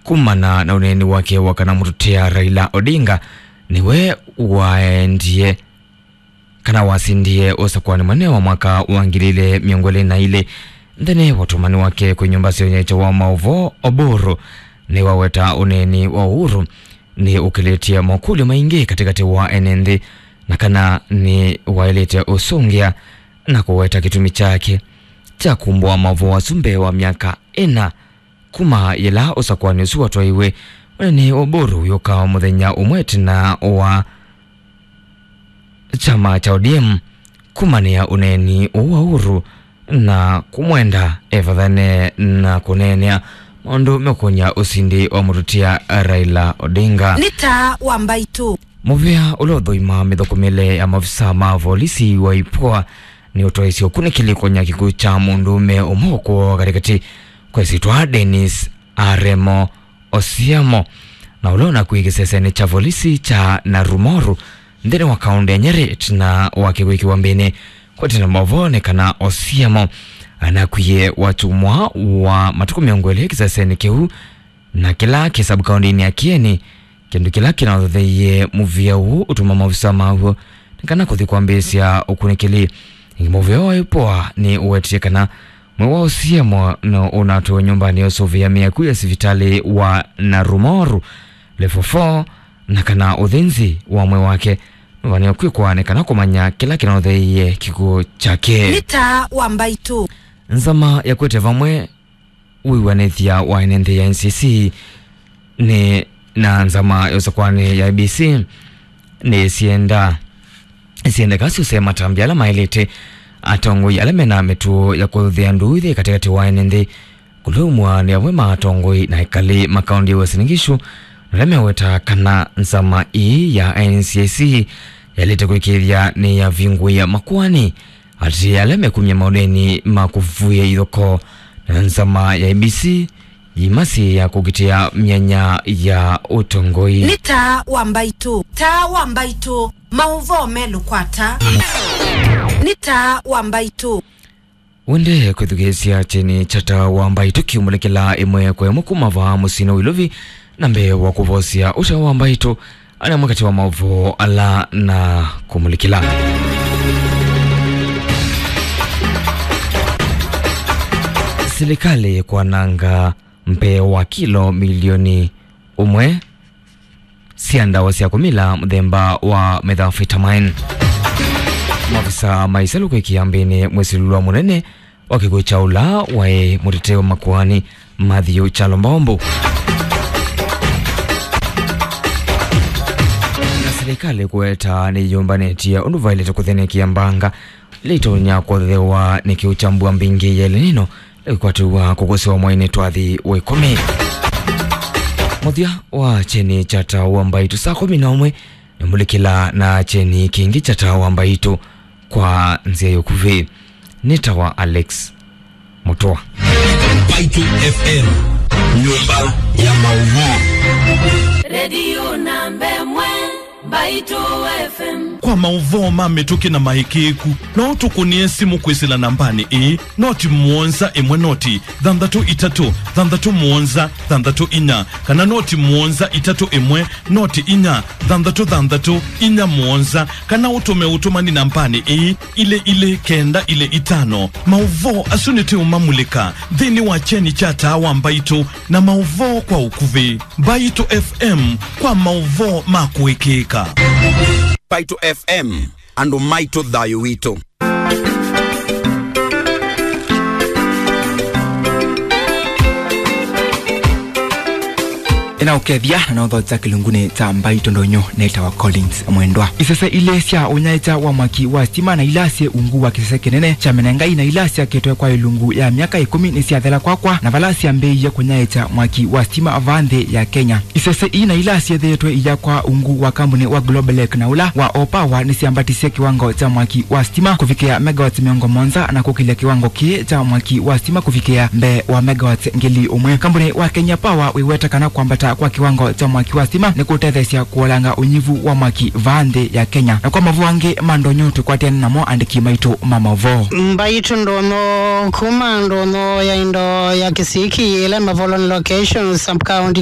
kumana na uneni wake wakanamututia Raila Odinga niwe waendie kana wasindie Usakwani Mwanene wa mwaka wa ngilile miongole na ile ndene watumani wake kwenye nyumba sionyecho wa Maovo Oboro ni waweta uneni wa Uhuru ni ukiletia makuli maingi katikati wa enende na kana ni wailete usungia na kuweta kitumi chake cha kumbwa Maovo wa Sumbe wa miaka ena kuma yela Usakwani usuwa tuwaiwe uneni Oboro yoka muthenya umweti na wa chama cha ODM kumania uneni wa Uhuru na kumwenda evadhane na kunenia maundu mekonya usindi wa mututia Raila Odinga. Nita Wambaitu Muvia ulodhoima mithokomele ya mafisa ma polisi wa IPOA ni utoisi okunikili konya kikuu cha mundume umoko katikati kwesitwa Dennis Aremo Osiamo na ulona kuigiseseni cha polisi cha Narumoru ndene wa kaunti ya Nyeri na wakiwiki wa mbene kwa tina mavone kana Osiamo anakuye watumwa wa matuku miongwele kisaseni kiu na kila kisabu kaunti ni akieni kendu kila kina udheye muvia huu utuma mavisa mahu nikana kuthi kwa mbesia ukunikili ingi muvia wa IPOA ni uwetie kana mwewa Osiamo na unatu nyumbani osovia miaku ya sivitali wa Narumoru level 4 na kana udhinzi wa mwe wake wani kwa nekana kumanya kila kina udheye kiku chake. Nita Wambaitu nzama ya kwete vamwe uiwanethia wa enende ya NCC ni na nzama ya Usakwani ya IBC ni sienda kasi usema tambiala mailete atongo ya lemena metu ya kuthia nduithi katikati wa enende kulumwa ni awema atongo na ikali makaundi wa Siningishu leme weta kana nzama ya NCC yalete kuikiria ni ya vingu ya makuani ati yaleme kumye maudeni makufuye idoko na nzama ya IBC yimasi ya kukitia mianya ya utongoi. Nita Wambaitu Maovo melukwata Nita Wambaitu wende kwithugesia cheni chata Wambaitu kiumulekela imwe kwa mukumava musino wilovi nambe wa kuvosia usha Wambaitu ana mwakati wa Maovo ala na kumulikila. Serikali kwa nanga mpe wa kilo milioni umwe sianda wasia kumila mdhemba wa methamphetamine. Mafisa maisalu kwa kiambini mwesilulwa munene wakikucha ula wae muteteo makuani Matthew Chalombombo. Na serikali kuweta ni yombanetia unuvaileta kuthene kiambanga litonya kwa dhewa ni kiuchambua mbingi ya lenino kwa tuwa kukusiwa mwaini tuadhi wekome. Muthia wa cheni chata Wambaitu saa 11 mulikila na cheni kingi chata Wambaitu kwa nzia yokuvi. Nitawa Alex Mutua. Wambaitu FM nyumba ya Maovo Radio Nambe Mwe Baitu FM kwa Maovo mametuki na mahikiku na utukunie simu kwisila nambani noti muonza imwe noti dhandatu itatu dhandatu muonza dhandatu inya kana noti muonza itatu imwe noti inya dhandatu inya muonza kana utumani nambani ile kenda ile itano. Maovo asunite umamulika dhini wa cheni chata Wambaitu na Maovo kwa ukuvi. Baitu FM kwa Maovo makuekeka. Baitu FM ando maito dhayo wito. Ina ukethia na udhoza kilungune ta Mbaito ndonyo neta wa Collins mwendwa. Isese ile sia unyaita wa mwaki wa stima na ilasie ungu wa kisese kenene cha menengai na ilasia ketwe kwa ilungu ya miaka 10 ni siathela kwa na valasia mbei ya kunyaita mwaki wa stima avande ya Kenya. Isese ina ilasia dhetwe iya kwa ungu wa kampuni wa Global Lake na ula wa Opawa ni siambatisia kiwango cha mwaki wa stima kufikia megawatts miongo monza na kukilia kiwango kie cha mwaki wa stima kufikia mbe wa megawatts ngili umwe. Kampuni wa Kenya Power wiweta kana kwambata kwa kiwango cha mwaki wa stima ni kutethesia kuolanga unyivu wa mwaki vande ya Kenya. Na kwa mavuange mandonyo tukwatiana namo andiki maitu Mamavo. Mbaitu ndono kuma ndono ya indo ya Kisiki ile Mavolon location sub county